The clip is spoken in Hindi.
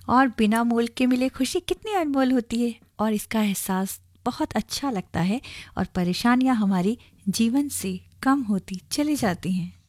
और बिना मोल के मिले खुशी कितनी अनमोल होती है और इसका एहसास बहुत अच्छा लगता है और परेशानियाँ हमारी जीवन से कम होती चली जाती हैं।